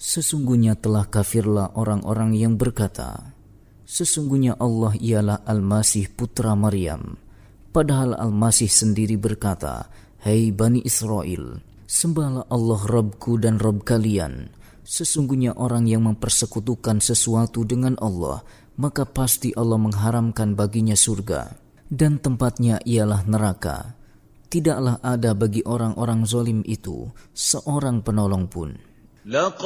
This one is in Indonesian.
Sesungguhnya telah kafirlah orang-orang yang berkata, sesungguhnya Allah ialah Al-Masih putra Maryam. Padahal Al-Masih sendiri berkata, hai Bani Israel, sembahlah Allah Rabbku dan Rabb kalian. Sesungguhnya orang yang mempersekutukan sesuatu dengan Allah, maka pasti Allah mengharamkan baginya surga, dan tempatnya ialah neraka. Tidaklah ada bagi orang-orang zalim itu seorang penolong pun.